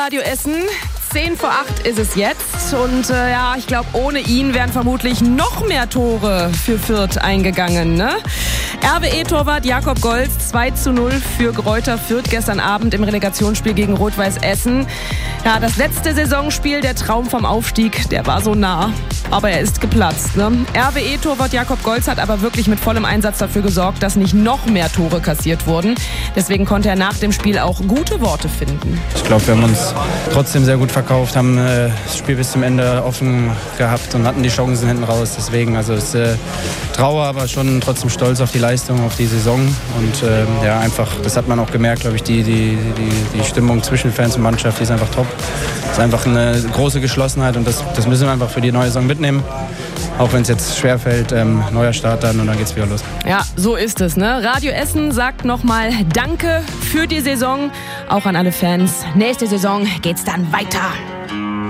Radio Essen, 7:10 ist es jetzt und ich glaube, ohne ihn wären vermutlich noch mehr Tore für Fürth eingegangen, ne? RWE-Torwart Jakob Golz, 2:0 für Greuther Fürth gestern Abend im Relegationsspiel gegen Rot-Weiß Essen. Ja, das letzte Saisonspiel, der Traum vom Aufstieg, der war so nah, aber er ist geplatzt, ne? RWE-Torwart Jakob Golz hat aber wirklich mit vollem Einsatz dafür gesorgt, dass nicht noch mehr Tore kassiert wurden. Deswegen konnte er nach dem Spiel auch gute Worte finden. Ich glaube, wir haben uns trotzdem sehr gut verkauft, haben das Spiel bis zum Ende offen gehabt und hatten die Chancen hinten raus. Deswegen, also es Trauer, aber schon trotzdem stolz auf die Leistung, auf die Saison. Und einfach, das hat man auch gemerkt, glaube ich, die Stimmung zwischen Fans und Mannschaft, die ist einfach top. Es ist einfach eine große Geschlossenheit und das müssen wir einfach für die neue Saison mitnehmen. Auch wenn es jetzt schwerfällt, neuer Start dann und dann geht's wieder los. Ja, so ist es, ne? Radio Essen sagt nochmal Danke für die Saison, auch an alle Fans. Nächste Saison geht's dann weiter.